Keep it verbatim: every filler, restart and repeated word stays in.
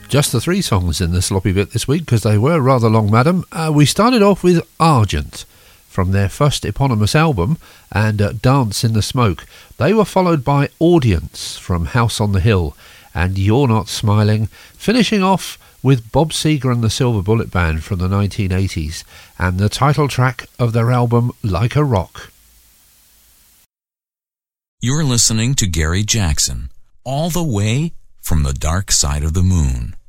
Just the three songs in the sloppy bit this week because they were rather long, madam. Uh, we started off with Argent from their first eponymous album and uh, Dance in the Smoke. They were followed by Audience from House on the Hill and You're Not Smiling, finishing off with Bob Seger and the Silver Bullet Band from the nineteen eighties and the title track of their album Like a Rock. You're listening to Gary Jackson, all the way from the dark side of the moon.